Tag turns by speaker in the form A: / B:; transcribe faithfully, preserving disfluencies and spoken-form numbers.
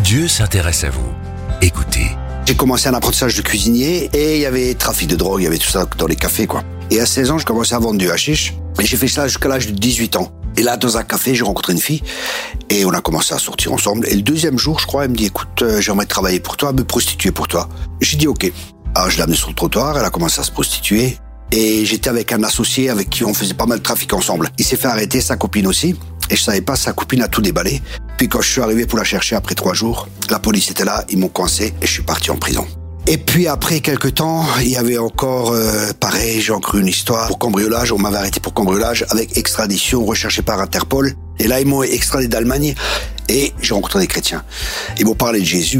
A: Dieu s'intéresse à vous. Écoutez.
B: J'ai commencé un apprentissage de cuisinier et il y avait trafic de drogue, il y avait tout ça dans les cafés, quoi. Et à seize ans, je commençais à vendre du hashish. Et j'ai fait ça jusqu'à l'âge de dix-huit ans. Et là, dans un café, j'ai rencontré une fille et on a commencé à sortir ensemble. Et le deuxième jour, je crois, elle me dit, écoute, euh, j'aimerais travailler pour toi, me prostituer pour toi. J'ai dit, ok. Alors, je l'ai amenée sur le trottoir, elle a commencé à se prostituer. Et j'étais avec un associé avec qui on faisait pas mal de trafic ensemble. Il s'est fait arrêter, sa copine aussi. Et je savais pas, sa copine a tout déballé. Puis quand je suis arrivé pour la chercher après trois jours, la police était là, ils m'ont coincé et je suis parti en prison. Et puis après quelques temps, il y avait encore, euh, pareil, j'ai encore une histoire pour cambriolage. On m'avait arrêté pour cambriolage avec extradition recherché par Interpol. Et là, ils m'ont extradé d'Allemagne et j'ai rencontré des chrétiens. Ils m'ont parlé de Jésus.